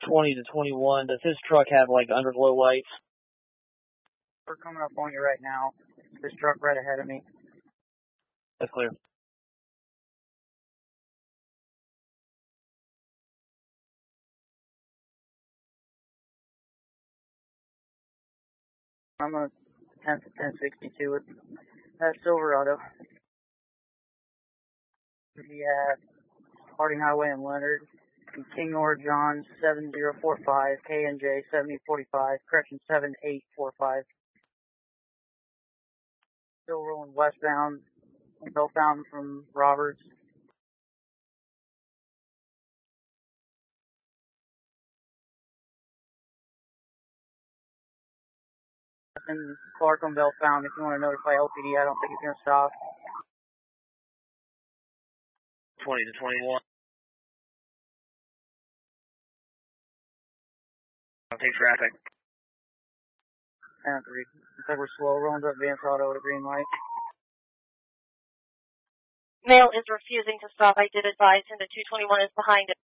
20 to 21. Does his truck have like underglow lights? We're coming up on you right now. This truck right ahead of me. That's clear. I'm on 1062 with that Silverado. We at Harding Highway in Leonard. King or John 7045, KNJ 7045, correction 7845. Still rolling westbound, Bellfountain from Roberts. And Clark on Bellfountain, if you want to notify LPD, I don't think it's going to stop. 20 to 21. I'll take traffic. 10-3. Looks like we're slow. Rolling up Vance Auto at a green light. Male is refusing to stop. I did advise him that 221 is behind it.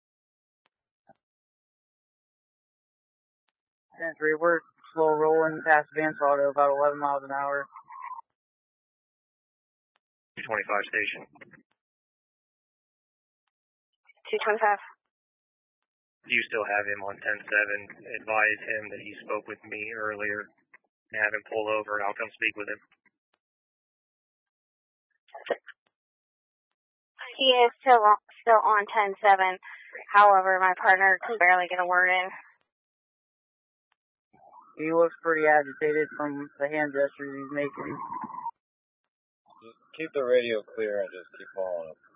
10-3. We're slow rolling past Vance Auto, about 11 miles an hour. 225 station. 225. Do you still have him on 10-7? Advise him that he spoke with me earlier and have him pull over. I'll come speak with him. He is still on 10-7. However, my partner can barely get a word in. He looks pretty agitated from the hand gestures he's making. Just keep the radio clear and just keep following him.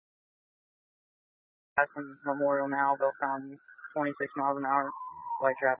Passing Memorial now, Bellfountain, 26 miles an hour, light traffic.